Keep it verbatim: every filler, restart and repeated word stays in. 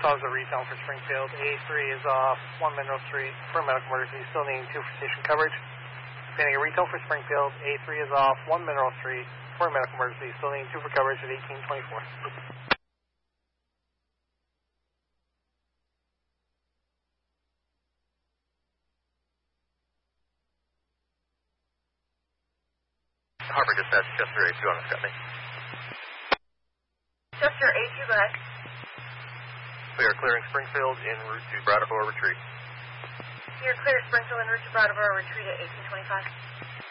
cause a retail for Springfield. A three is off, one Mineral Street for a medical emergency, still needing two for station coverage. Pending a retail for Springfield. A three is off, one Mineral Street for a medical emergency, still needing two for coverage at eighteen twenty-four. Harbor Dispatch, Chester A two on the Scotty. Chester A two, go ahead. We are clearing Springfield en route to Brattleboro Retreat. You're clear Springfield en route to Brattleboro Retreat at eighteen twenty-five.